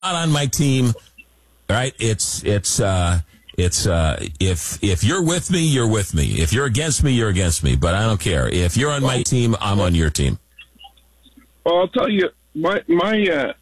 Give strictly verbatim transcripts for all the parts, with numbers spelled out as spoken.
not on my team, right? It's it's uh, it's uh, if if you're with me, you're with me. If you're against me, you're against me. But I don't care. If you're on my team, I'm on your team. Well, I'll tell you, my my uh,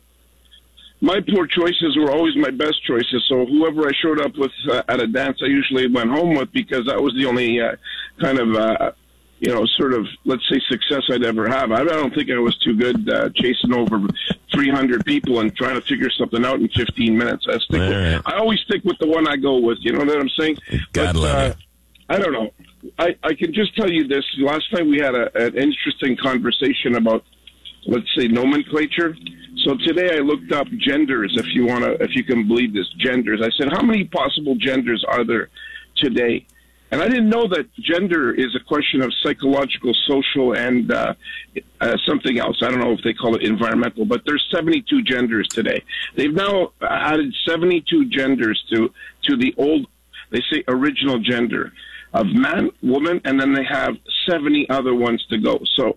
my poor choices were always my best choices. So whoever I showed up with uh, at a dance, I usually went home with because that was the only uh, kind of uh, you know sort of let's say success I'd ever have. I don't think I was too good uh, chasing over three hundred people and trying to figure something out in fifteen minutes. I stick. With, right. I always stick with the one I go with. You know what I'm saying? God but, love uh, you. I don't know. I, I can just tell you this. Last time we had a, an interesting conversation about, let's say, nomenclature. So today I looked up genders, if you want to, if you can believe this, genders. I said, how many possible genders are there today? And I didn't know that gender is a question of psychological, social, and uh, uh, something else. I don't know if they call it environmental, but there's seventy-two genders today. They've now added seventy-two genders to, to the old, they say, original gender of man, woman, and then they have seventy other ones to go. So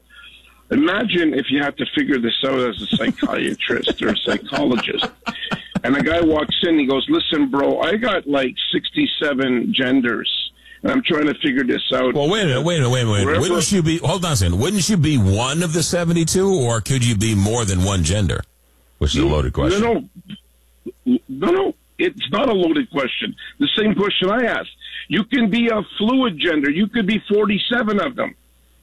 imagine if you had to figure this out as a psychiatrist or a psychologist. And a guy walks in, he goes, listen, bro, I got like sixty-seven genders. And I'm trying to figure this out. Well, wait a minute, wait a minute, wait a minute. Wherever, Wouldn't you be, hold on a second, wouldn't you be one of the seventy-two, or could you be more than one gender? Which is a loaded question. No, no, no, no. It's not a loaded question. The same question I asked. You can be a fluid gender. You could be forty-seven of them.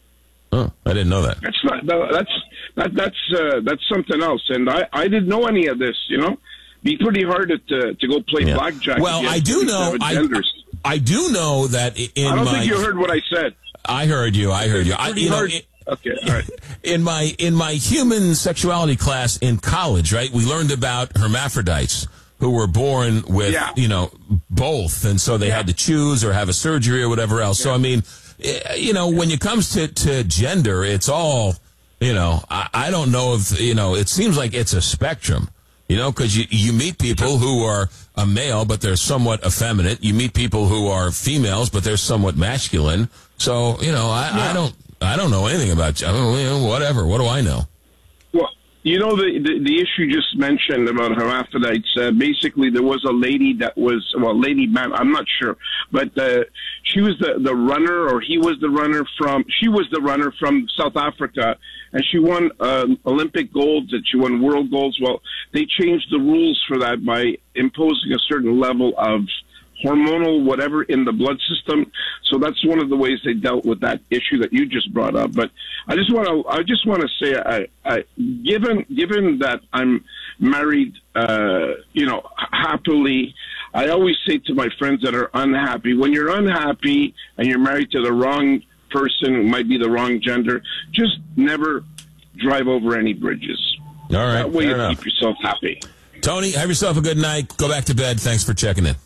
Oh, I didn't know that. That's not, that's, that, that's, uh, that's something else. And I, I didn't know any of this, you know? Be pretty hard at, uh, to go play Yeah. blackjack. Well, I do know, I, I do know that in my... I don't my, think you heard what I said. I heard you, I heard you. I, you know, it, okay, all right. In my, in my human sexuality class in college, right, we learned about hermaphrodites who were born with, yeah. you know, both, and so they yeah. had to choose or have a surgery or whatever else. Yeah. So, I mean, you know, when it comes to, to gender, it's all, you know, I, I don't know if, you know, it seems like it's a spectrum, you know, because you, you meet people who are a male, but they're somewhat effeminate. You meet people who are females, but they're somewhat masculine. So, you know, I, yeah. I don't, I don't know anything about, I don't, you know, whatever. What do I know? Well, you know, the, the, the issue you just mentioned about hermaphrodites, uh, basically there was a lady that was, well, lady, man, I'm not sure, but uh, she was the, the runner, or he was the runner from, she was the runner from South Africa, and she won uh, Olympic golds, and she won world golds. Well, they changed the rules for that by imposing a certain level of hormonal whatever in the blood system. So that's one of the ways they dealt with that issue that you just brought up. But I just want to I just want to say, I, I, given given that I'm married, uh, you know, happily, I always say to my friends that are unhappy, when you're unhappy and you're married to the wrong person, who might be the wrong gender, just never drive over any bridges. All right, that way you enough. keep yourself happy. Tony, have yourself a good night. Go back to bed. Thanks for checking in.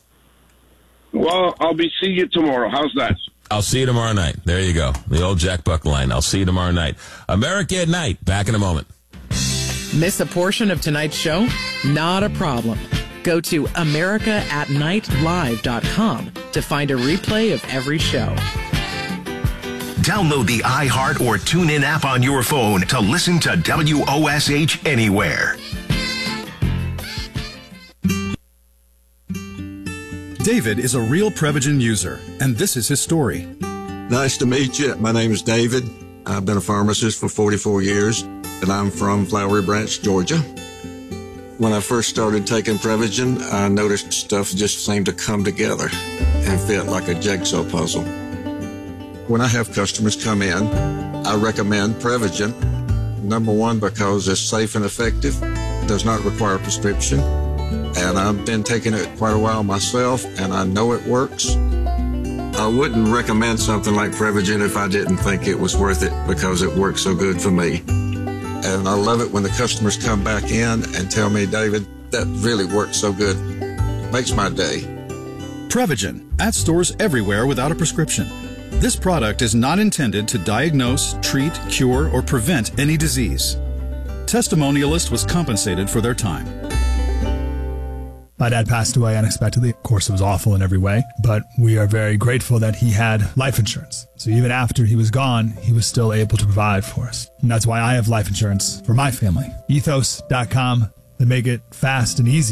Well, I'll be seeing you tomorrow. How's that? I'll see you tomorrow night. There you go. The old Jack Buck line. I'll see you tomorrow night. America at Night. Back in a moment. Miss a portion of tonight's show? Not a problem. Go to america at night live dot com to find a replay of every show. Download the iHeart or TuneIn app on your phone to listen to W O S H anywhere. David is a real Prevagen user, and this is his story. Nice to meet you. My name is David. I've been a pharmacist for forty-four years, and I'm from Flowery Branch, Georgia. When I first started taking Prevagen, I noticed stuff just seemed to come together and fit like a jigsaw puzzle. When I have customers come in, I recommend Prevagen. Number one, because it's safe and effective, does not require a prescription. And I've been taking it quite a while myself, and I know it works. I wouldn't recommend something like Prevagen if I didn't think it was worth it, because it works so good for me. And I love it when the customers come back in and tell me, David, that really works so good. Makes my day. Prevagen, at stores everywhere without a prescription. This product is not intended to diagnose, treat, cure, or prevent any disease. Testimonialist was compensated for their time. My dad passed away unexpectedly. Of course, it was awful in every way, but we are very grateful that he had life insurance. So even after he was gone, he was still able to provide for us. And that's why I have life insurance for my family. ethos dot com. that make it fast and easy.